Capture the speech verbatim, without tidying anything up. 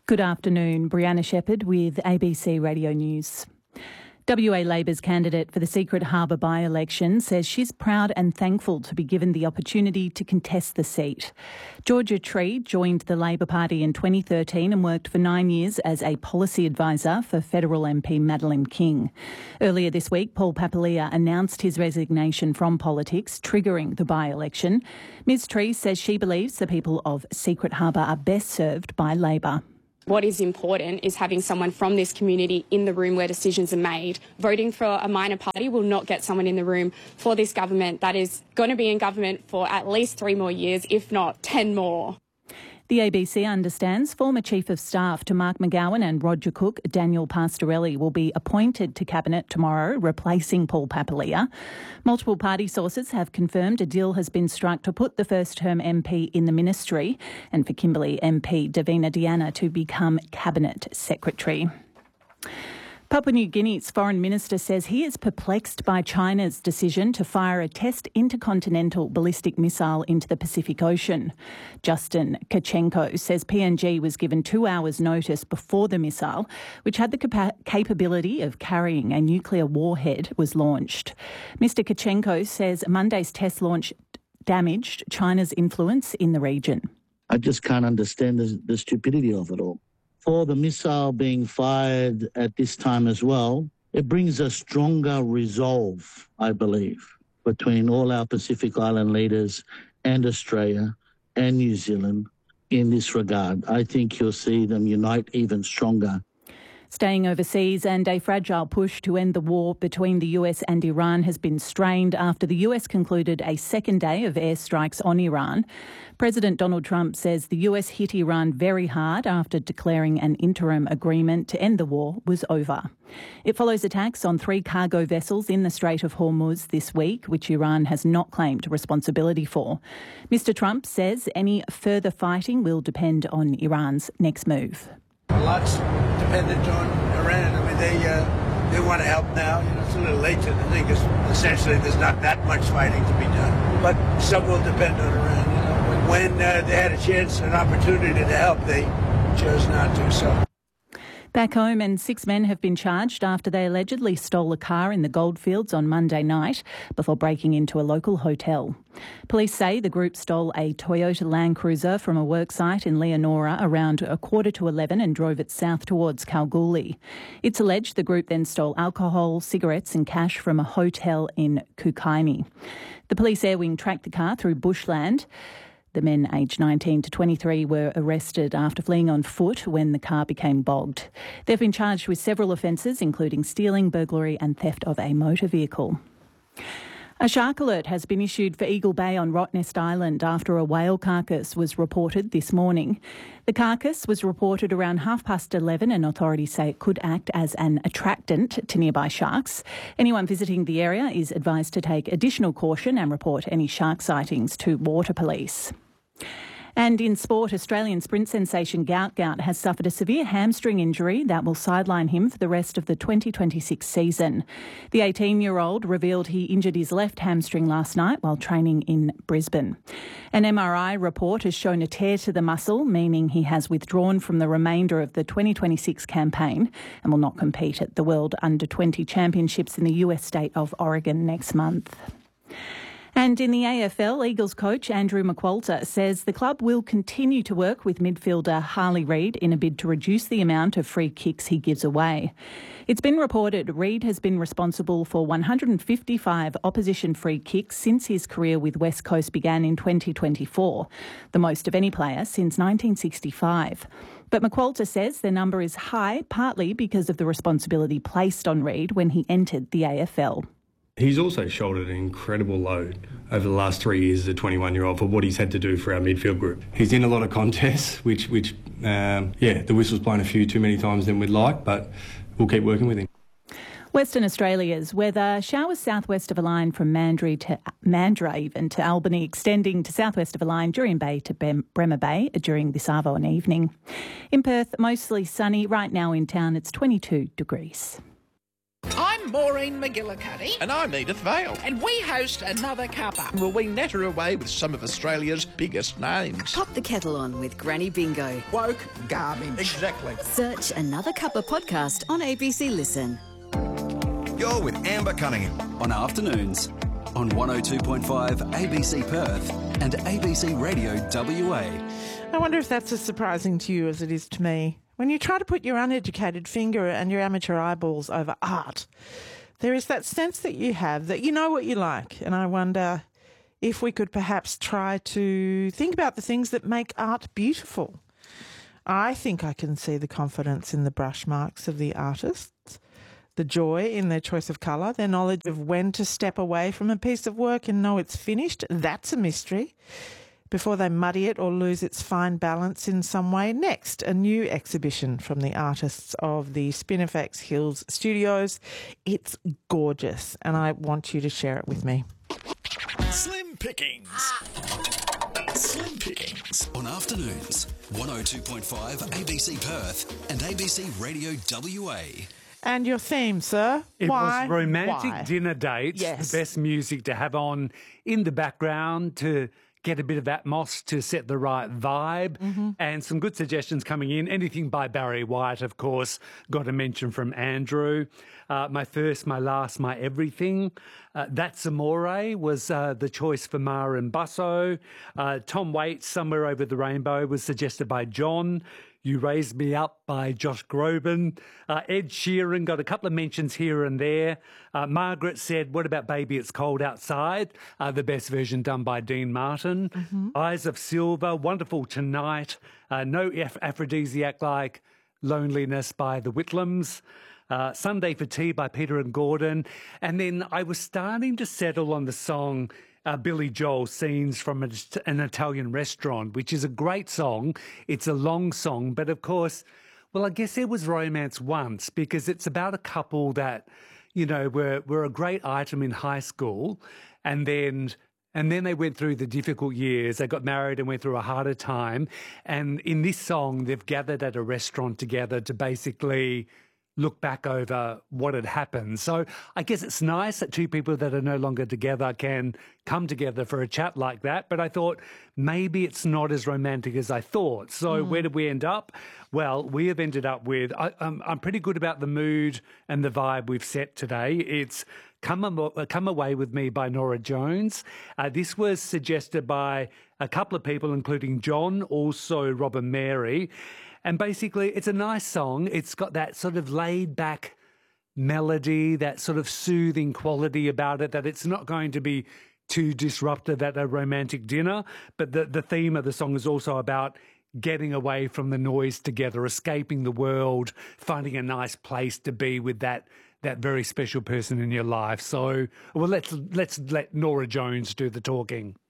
Good afternoon. Brianna Shepherd with A B C Radio News. W A Labor's candidate for the Secret Harbour by-election says she's proud and thankful to be given the opportunity to contest the seat. Georgia Tree joined the Labor Party in twenty thirteen and worked for nine years as a policy advisor for federal M P Madeleine King. Earlier this week, Paul Papalia announced his resignation from politics, triggering the by-election. Ms Tree says she believes the people of Secret Harbour are best served by Labor. What is important is having someone from this community in the room where decisions are made. Voting for a minor party will not get someone in the room for this government that is going to be in government for at least three more years, if not ten more. The A B C understands former Chief of Staff to Mark McGowan and Roger Cook, Daniel Pastorelli, will be appointed to Cabinet tomorrow, replacing Paul Papalia. Multiple party sources have confirmed a deal has been struck to put the first-term M P in the ministry and for Kimberley M P Davina Diana to become Cabinet Secretary. Papua New Guinea's foreign minister says he is perplexed by China's decision to fire a test intercontinental ballistic missile into the Pacific Ocean. Justin Kachenko says P N G was given two hours' notice before the missile, which had the capa- capability of carrying a nuclear warhead, was launched. Mister Kachenko says Monday's test launch damaged China's influence in the region. I just can't understand the, the stupidity of it all. For the missile being fired at this time as well, it brings a stronger resolve, I believe, between all our Pacific Island leaders and Australia and New Zealand in this regard. I think you'll see them unite even stronger. Staying overseas, and a fragile push to end the war between the U S and Iran has been strained after the U S concluded a second day of airstrikes on Iran. President Donald Trump says the U S hit Iran very hard after declaring an interim agreement to end the war was over. It follows attacks on three cargo vessels in the Strait of Hormuz this week, which Iran has not claimed responsibility for. Mister Trump says any further fighting will depend on Iran's next move. A lot's dependent on Iran. I mean, they uh, they want to help now. You know, it's a little late to the thing because essentially there's not that much fighting to be done. But some will depend on Iran. You know, when uh, they had a chance, an opportunity to help, they chose not to. So. Back home, and six men have been charged after they allegedly stole a car in the Goldfields on Monday night before breaking into a local hotel. Police say the group stole a Toyota Land Cruiser from a worksite in Leonora around a quarter to eleven and drove it south towards Kalgoorlie. It's alleged the group then stole alcohol, cigarettes and cash from a hotel in Kukaini. The police air wing tracked the car through bushland. The men aged nineteen to twenty-three were arrested after fleeing on foot when the car became bogged. They've been charged with several offences, including stealing, burglary and theft of a motor vehicle. A shark alert has been issued for Eagle Bay on Rottnest Island after a whale carcass was reported this morning. The carcass was reported around half past eleven and authorities say it could act as an attractant to nearby sharks. Anyone visiting the area is advised to take additional caution and report any shark sightings to Water Police. And in sport, Australian sprint sensation Gout Gout has suffered a severe hamstring injury that will sideline him for the rest of the twenty twenty-six season. The eighteen-year-old revealed he injured his left hamstring last night while training in Brisbane. An M R I report has shown a tear to the muscle, meaning he has withdrawn from the remainder of the twenty twenty-six campaign and will not compete at the World Under twenty Championships in the U S state of Oregon next month. And in the A F L, Eagles coach Andrew McQualter says the club will continue to work with midfielder Harley Reid in a bid to reduce the amount of free kicks he gives away. It's been reported Reid has been responsible for one hundred fifty-five opposition free kicks since his career with West Coast began in twenty twenty-four, the most of any player since nineteen sixty-five. But McQualter says the number is high, partly because of the responsibility placed on Reid when he entered the A F L. He's also shouldered an incredible load over the last three years as a twenty-one-year-old for what he's had to do for our midfield group. He's in a lot of contests, which, which um, yeah, the whistle's blown a few too many times than we'd like, but we'll keep working with him. Western Australia's weather, showers southwest of a line from Mandurah to Mandurah even to Albany, extending to southwest of a line, Jurien Bay to Bem- Bremer Bay during this Arvo evening. In Perth, mostly sunny. Right now in town, it's twenty-two degrees. I'm Maureen McGillicuddy. And I'm Edith Vale. And we host Another Cuppa. Will we natter away with some of Australia's biggest names? Pop the kettle on with Granny Bingo. Woke garbage. Exactly. Search Another Cuppa podcast on A B C Listen. You're with Amber Cunningham on Afternoons on one oh two point five A B C Perth and A B C Radio W A. I wonder if that's as surprising to you as it is to me. When you try to put your uneducated finger and your amateur eyeballs over art, there is that sense that you have that you know what you like. And I wonder if we could perhaps try to think about the things that make art beautiful. I think I can see the confidence in the brush marks of the artists, the joy in their choice of colour, their knowledge of when to step away from a piece of work and know it's finished. That's a mystery. Before they muddy it or lose its fine balance in some way. Next, a new exhibition from the artists of the Spinifex Hills Studios. It's gorgeous, and I want you to share it with me. Slim Pickings. Slim Pickings on Afternoons, one oh two point five A B C Perth and A B C Radio W A. And your theme, sir? It Why? was romantic Why? dinner dates. Yes. The best music to have on in the background to get a bit of atmos to set the right vibe, mm-hmm. and some good suggestions coming in. Anything by Barry White, of course, got a mention from Andrew. Uh, my first, my last, my everything. Uh, That's Amore was uh, the choice for Ma and Busso. Uh, Tom Waits, Somewhere Over the Rainbow, was suggested by John. You Raised Me Up by Josh Groban. Uh, Ed Sheeran got a couple of mentions here and there. Uh, Margaret said, what about Baby It's Cold Outside? Uh, the best version done by Dean Martin. Mm-hmm. Eyes of Silver, Wonderful Tonight. Uh, no Af- Aphrodisiac Like Loneliness by the Whitlams. Uh, Sunday for Tea by Peter and Gordon. And then I was starting to settle on the song Uh, Billy Joel, Scenes from a, an Italian Restaurant, which is a great song. It's a long song, but of course, well, I guess there was romance once because it's about a couple that, you know, were, were a great item in high school, and then and then they went through the difficult years. They got married and went through a harder time. And in this song, they've gathered at a restaurant together to basically look back over what had happened. So I guess it's nice that two people that are no longer together can come together for a chat like that. But I thought maybe it's not as romantic as I thought. So mm. where did we end up? Well, we have ended up with, I, um, I'm pretty good about the mood and the vibe we've set today. It's Come, Am- Come Away With Me by Norah Jones. Uh, this was suggested by a couple of people, including John, also Rob and Mary. And basically, it's a nice song. It's got that sort of laid-back melody, that sort of soothing quality about it, that it's not going to be too disruptive at a romantic dinner. But the, the theme of the song is also about getting away from the noise together, escaping the world, finding a nice place to be with that that very special person in your life. So, well, let's let's let Norah Jones do the talking.